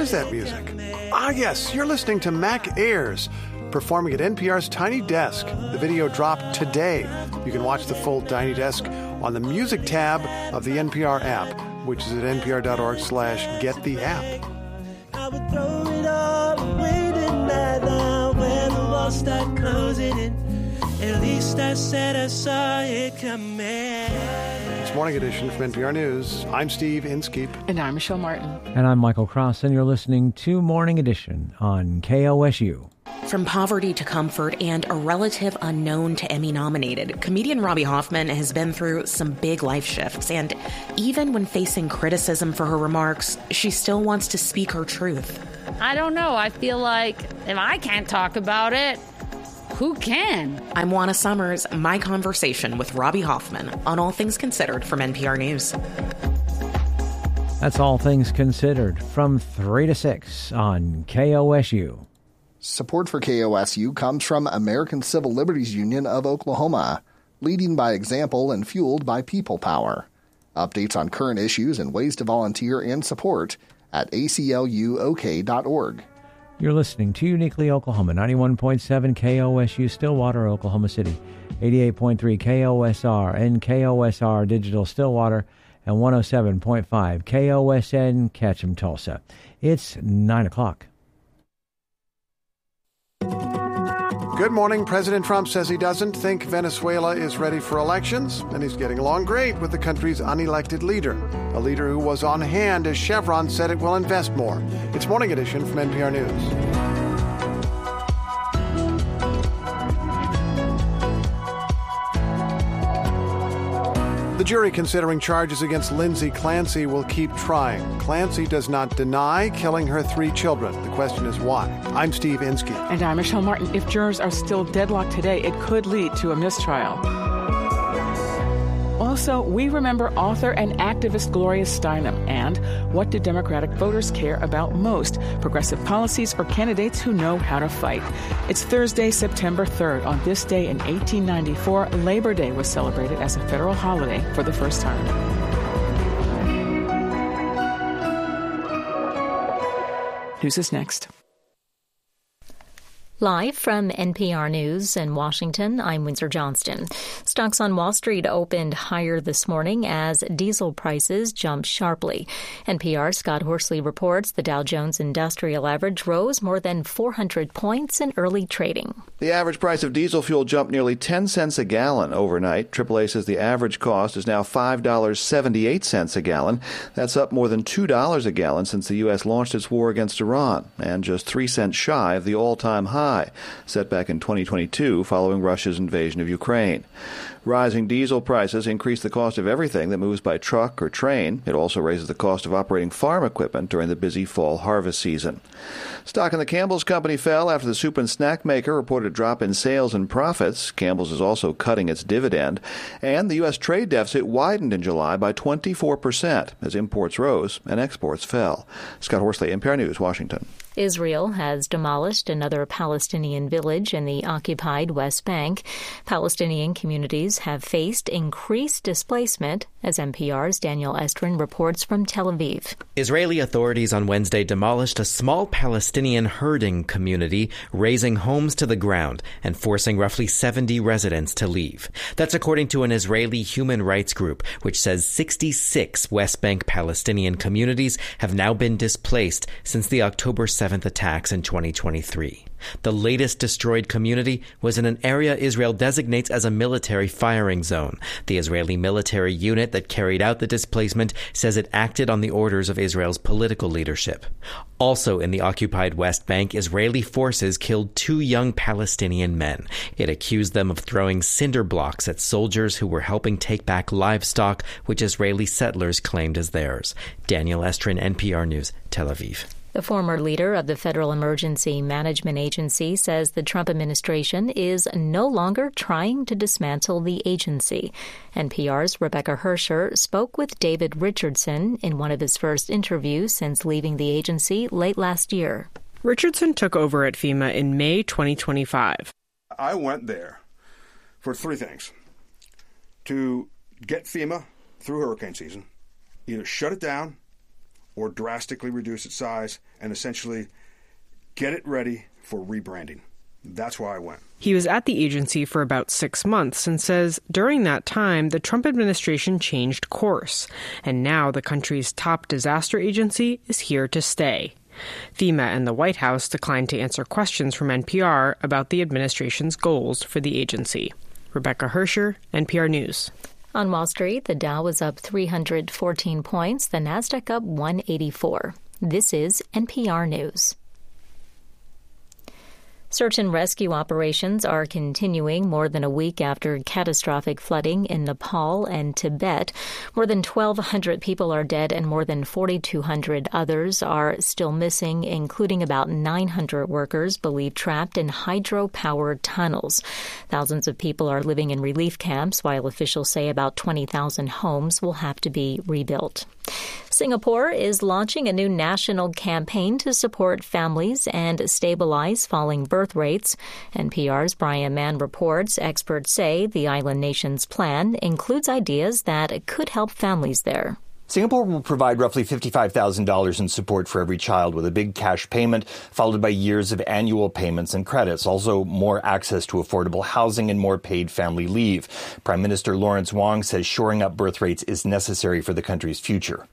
is that music? Ah, yes, you're listening to Mac Ayres, performing at NPR's Tiny Desk. The video dropped today. You can watch the full Tiny Desk on the music tab of the NPR app, which is at npr.org/gettheapp. I would throw it all away tonight now when the walls start closing in. At least I said I saw it coming. It's Morning Edition from NPR News. I'm Steve Inskeep. And I'm Michelle Martin. And I'm Michael Cross, and you're listening to Morning Edition on KOSU. From poverty to comfort and a relative unknown to Emmy-nominated, comedian Robbie Hoffman has been through some big life shifts. And even when facing criticism for her remarks, she still wants to speak her truth. I don't know. I feel like if I can't talk about it, who can? I'm Juana Summers. My conversation with Robbie Hoffman on All Things Considered from NPR News. That's All Things Considered from 3 to 6 on KOSU. Support for KOSU comes from American Civil Liberties Union of Oklahoma, leading by example and fueled by people power. Updates on current issues and ways to volunteer and support at acluok.org. You're listening to Uniquely Oklahoma, 91.7 KOSU Stillwater, Oklahoma City, 88.3 KOSR and KOSR Digital Stillwater, and 107.5 KOSN Ketchum Tulsa. It's 9 o'clock. Good morning. President Trump says he doesn't think Venezuela is ready for elections, and he's getting along great with the country's unelected leader, a leader who was on hand as Chevron said it will invest more. It's Morning Edition from NPR News. The jury considering charges against Lindsay Clancy will keep trying. Clancy does not deny killing her 3 children. The question is why. I'm Steve Inskeep. And I'm Michelle Martin. If jurors are still deadlocked today, it could lead to a mistrial. Also, we remember author and activist Gloria Steinem. And what do Democratic voters care about most? Progressive policies or candidates who know how to fight? It's Thursday, September 3rd. On this day in 1894, Labor Day was celebrated as a federal holiday for the first time. News is next. Live from NPR News in Washington, I'm Windsor Johnston. Stocks on Wall Street opened higher this morning as diesel prices jumped sharply. NPR's Scott Horsley reports the Dow Jones Industrial Average rose more than 400 points in early trading. The average price of diesel fuel jumped nearly 10 cents a gallon overnight. AAA says the average cost is now $5.78 a gallon. That's up more than $2 a gallon since the U.S. launched its war against Iran, and just 3 cents shy of the all-time high set back in 2022 following Russia's invasion of Ukraine. Rising diesel prices increase the cost of everything that moves by truck or train. It also raises the cost of operating farm equipment during the busy fall harvest season. Stock in the Campbell's Company fell after the soup and snack maker reported a drop in sales and profits. Campbell's is also cutting its dividend. And the U.S. trade deficit widened in July by 24% as imports rose and exports fell. Scott Horsley, NPR News, Washington. Israel has demolished another Palestinian village in the occupied West Bank. Palestinian communities have faced increased displacement, as NPR's Daniel Estrin reports from Tel Aviv. Israeli authorities on Wednesday demolished a small Palestinian herding community, razing homes to the ground and forcing roughly 70 residents to leave. That's according to an Israeli human rights group, which says 66 West Bank Palestinian communities have now been displaced since the October 7th attacks in 2023. The latest destroyed community was in an area Israel designates as a military firing zone. The Israeli military unit that carried out the displacement says it acted on the orders of Israel's political leadership. Also in the occupied West Bank, Israeli forces killed 2 young Palestinian men. It accused them of throwing cinder blocks at soldiers who were helping take back livestock, which Israeli settlers claimed as theirs. Daniel Estrin, NPR News, Tel Aviv. The former leader of the Federal Emergency Management Agency says the Trump administration is no longer trying to dismantle the agency. NPR's Rebecca Hersher spoke with David Richardson in one of his first interviews since leaving the agency late last year. Richardson took over at FEMA in May 2025. I went there for 3 things. To get FEMA through hurricane season, either shut it down or drastically reduce its size and essentially get it ready for rebranding. That's why I went. He was at the agency for about 6 months and says during that time, the Trump administration changed course, and now the country's top disaster agency is here to stay. FEMA and the White House declined to answer questions from NPR about the administration's goals for the agency. Rebecca Hersher, NPR News. On Wall Street, the Dow was up 314 points, the Nasdaq up 184. This is NPR News. Search and rescue operations are continuing more than a week after catastrophic flooding in Nepal and Tibet. More than 1,200 people are dead and more than 4,200 others are still missing, including about 900 workers believed trapped in hydro-powered tunnels. Thousands of people are living in relief camps, while officials say about 20,000 homes will have to be rebuilt. Singapore is launching a new national campaign to support families and stabilize falling birth rates. NPR's Brian Mann reports experts say the island nation's plan includes ideas that could help families there. Singapore will provide roughly $55,000 in support for every child, with a big cash payment followed by years of annual payments and credits. Also, more access to affordable housing and more paid family leave. Prime Minister Lawrence Wong says shoring up birth rates is necessary for the country's future.